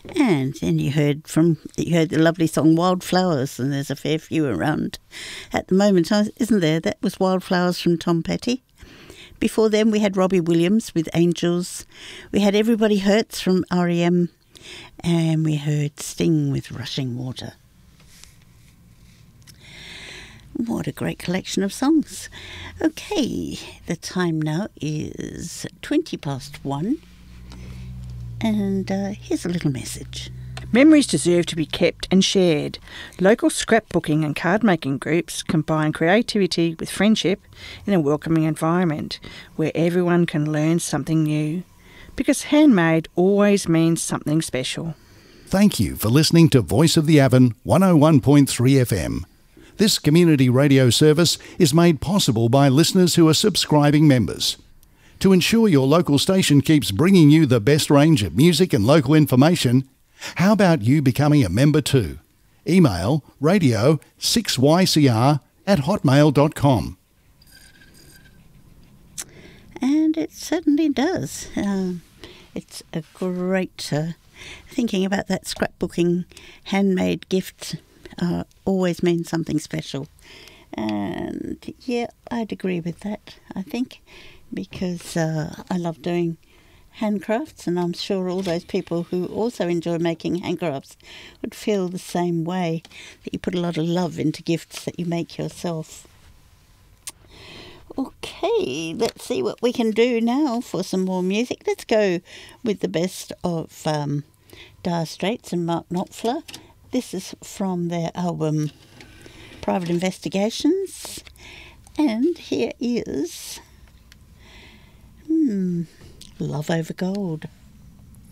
And then you heard the lovely song Wildflowers, and there's a fair few around at the moment, isn't there? That was Wildflowers from Tom Petty. Before then we had Robbie Williams with Angels. We had Everybody Hurts from R.E.M. And we heard Sting with Rushing Water. What a great collection of songs. Okay, the time now is 1:20. And here's a little message. Memories deserve to be kept and shared. Local scrapbooking and card-making groups combine creativity with friendship in a welcoming environment where everyone can learn something new. Because handmade always means something special. Thank you for listening to Voice of the Avon 101.3 FM. This community radio service is made possible by listeners who are subscribing members. To ensure your local station keeps bringing you the best range of music and local information, how about you becoming a member too? Email radio6ycr@hotmail.com. And it certainly does. It's a great thinking about that scrapbooking handmade gift always means something special. And yeah, I'd agree with that, I think, because I love doing handcrafts, and I'm sure all those people who also enjoy making handcrafts would feel the same way, that you put a lot of love into gifts that you make yourself. Okay, let's see what we can do now for some more music. Let's go with the best of Dire Straits and Mark Knopfler. This is from their album Private Investigations, and here is Love Over Gold.